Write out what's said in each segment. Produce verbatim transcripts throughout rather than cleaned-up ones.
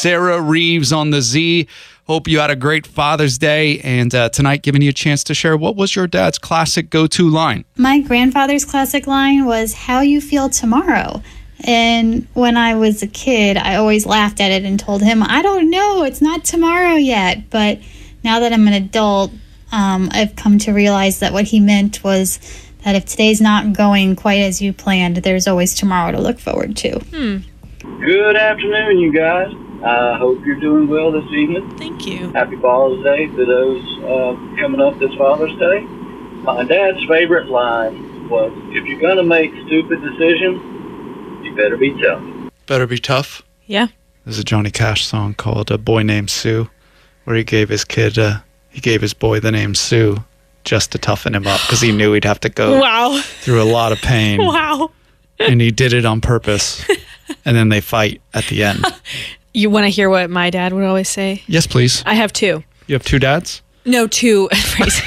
Sarah Reeves on the Z. Hope you had a great Father's Day, and uh, tonight giving you a chance to share what was your dad's classic go-to line. My grandfather's classic line was, "How you feel tomorrow?" And when I was a kid, I always laughed at it and told him, "I don't know, it's not tomorrow yet." But now that I'm an adult, um, I've come to realize that what he meant was that if today's not going quite as you planned, there's always tomorrow to look forward to. Hmm. Good afternoon, you guys. I hope you're doing well this evening. Thank you. Happy Father's Day to those uh, coming up this Father's Day. My dad's favorite line was, "If you're going to make stupid decisions, you better be tough." Better be tough. Yeah. There's a Johnny Cash song called "A Boy Named Sue," where he gave his kid, uh, he gave his boy the name Sue just to toughen him up because he knew he'd have to go Wow. through a lot of pain. Wow. And he did it on purpose. And then they fight at the end. You want to hear what my dad would always say? Yes, please. I have two. You have two dads? No, two phrases.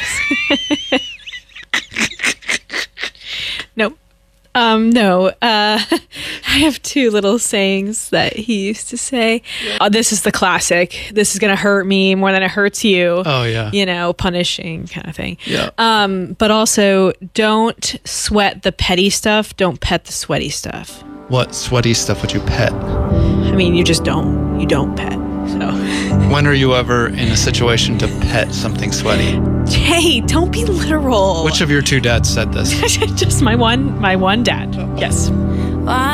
Nope. Um, no. Uh, I have two little sayings that he used to say. Oh, this is the classic. This is going to hurt me more than it hurts you. Oh, yeah. You know, punishing kind of thing. Yeah. Um, but also, don't sweat the petty stuff. Don't pet the sweaty stuff. What sweaty stuff would you pet? I mean, you just don't. You don't pet. So. When are you ever in a situation to pet something sweaty? Hey, don't be literal. Which of your two dads said this? Just my one, my one dad. Yes.